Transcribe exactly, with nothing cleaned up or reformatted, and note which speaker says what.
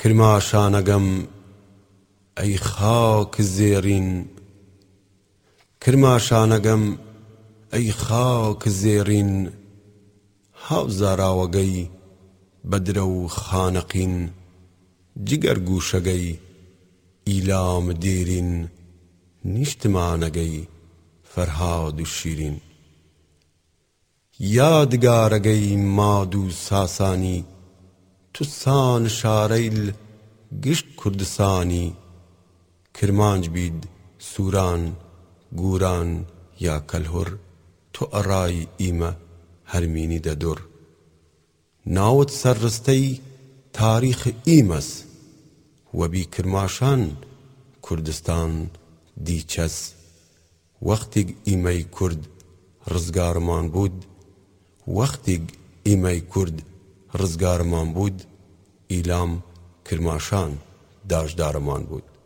Speaker 1: کرماشانەگەم ئەی خاک زێڕین کرماشانەگەم ئەی خاک زێڕین هاوزاراوەگەی بەدرە و خانەقین جگەر گوشەگەی ئیلام دێرین نیشتمانەگەی فەرهاد و شیرین یادگارەگەی ماد و ساسانی توسان شارەیل گشت کوردستانی کرمانج بید سووران گوران یا کەلهوڕ تۆ ئەڕای ئیمە هەرمینی دەدوڕ ناوت سەرڕستەی تاریخ ئیمەس وەبی کرماشان کوردستان دیچەس وەختێک ئیمەی کورد ڕزگارمان بود وەختێک ئیمەی کورد ڕزگارمان بود ئیلام کرماشان داژدارمان بود